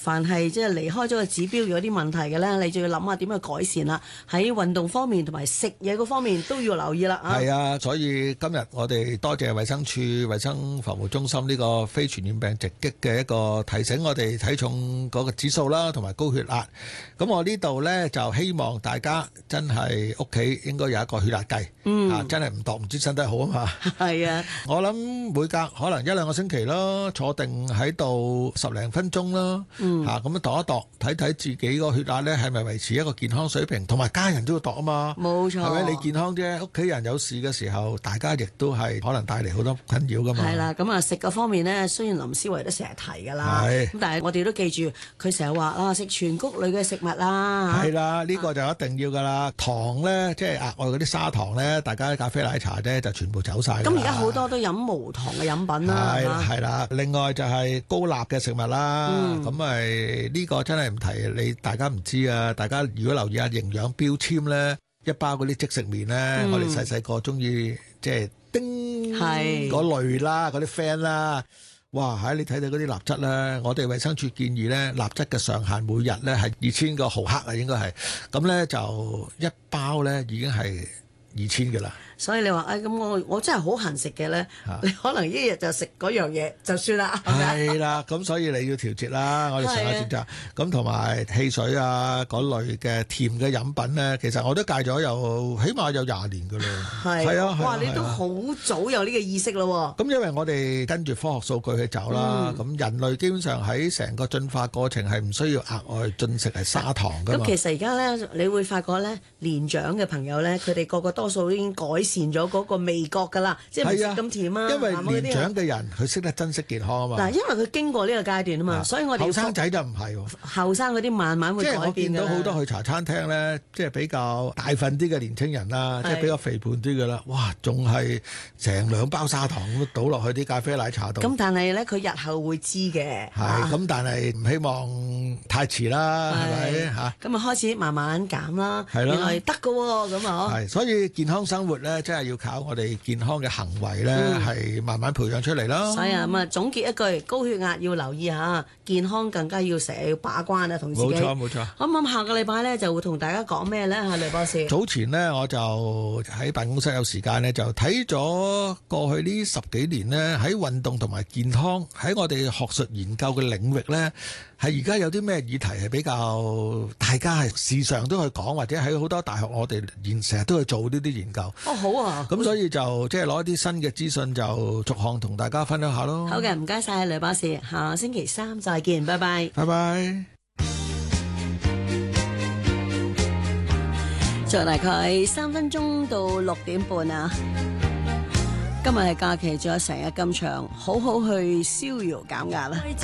凡係即係離開咗個指標有啲問題嘅咧，你就要諗下點去改善啦。喺運動方面同埋食嘢嗰方面都要留意啦。 係啊，所以今日我哋多謝衛生署衛生防護中心呢個非傳染病直擊嘅一個提醒，我哋體重嗰個指數啦，同埋高血壓。咁我呢度呢，就希望大家真係屋企應該有一個血壓計，真係唔度唔知身體好啊嘛。係啊，我諗每隔可能1-2個星期咯，坐定喺度10零分鐘咯，咁樣度一度，睇睇自己個血壓呢係咪維持一個健康水平，同埋家人都要度啊嘛。冇錯，係咪你健康啫？屋企人有事嘅時候，大家亦都係可能帶嚟好多困擾噶嘛。係啦，咁啊食嘅方面呢，雖然林思維都成日提噶啦，咁但係我哋都記住，佢成日話食全穀類嘅食物啦。係啦，呢個就一定要噶啦。糖呢，即係額外嗰啲砂糖呢，大家咖啡奶茶呢，就全部走晒。咁而家好多都飲無糖嘅飲品啦。係啦，另外就係高鈉嘅食物啦。咁咪呢個真係唔提你，大家唔知啊。大家如果留意下營養標籤呢，一包嗰啲即食麵呢，我哋細細個中意即係叮嗰類啦，嗰啲 friend 啦。哇！你睇睇嗰啲鈉質咧，我哋衛生署建議咧，鈉質嘅上限每日咧係2000個毫克啊，應該係咁咧，就一包咧已經係2000嘅啦。所以你話咁我真係好恨食嘅咧，你可能一日就食嗰樣嘢就算啦。係啦，咁所以你要調節啦。我哋上下選擇咁同埋汽水啊嗰類嘅甜嘅飲品咧，其實我都戒咗有起碼有20年㗎啦。係啊，哇！你都好早有呢個意識咯。咁因為我哋跟住科學數據去走啦，咁人類基本上喺成個進化過程係唔需要額外進食係砂糖㗎嘛。咁其實而家咧，你會發覺咧，年長嘅朋友咧，佢哋個個多數已經改善咗嗰個味覺㗎啦，即係唔食咁甜啊。因為年長嘅人佢識得珍惜健康啊嘛。嗱，因為佢經過呢個階段啊嘛，所以我哋後生仔就唔係喎。後生嗰啲慢慢會改變㗎。即係我見到好多去茶餐廳咧，即係比較大份啲嘅年青人啦，即係比較肥胖啲㗎啦。哇，仲係成2包砂糖咁倒落去啲咖啡奶茶度。咁但係咧，佢日後會知嘅。係咁，但係唔希望太遲啦，係咪嚇？咁啊開始慢慢減啦。係咯，原來得㗎喎，咁啊。係，所以健康生活咧，真係要靠我哋健康嘅行為咧，係慢慢培養出嚟咯。所以咁啊，總結一句，高血壓要留意下，健康更加要成日要把關啊，同自己。冇錯冇錯。咁下個禮拜咧就會同大家講咩咧？雷博士。早前呢，我就喺辦公室有時間咧，就睇咗過去呢10幾年呢，喺運動同埋健康喺我哋學術研究嘅領域咧，係而家有啲咩議題係比較大家係時常都去講，或者喺好多大學我哋成日都去做呢啲研究。哦，好啊。咁所以就即係攞一啲新嘅資訊，就逐項同大家分享下咯。好嘅，唔該晒雷博士，下星期3再見，拜拜。拜拜。仲有大概3分鐘到6點半啊！今日係假期，仲有成日咁長，好好去逍遙減壓啦。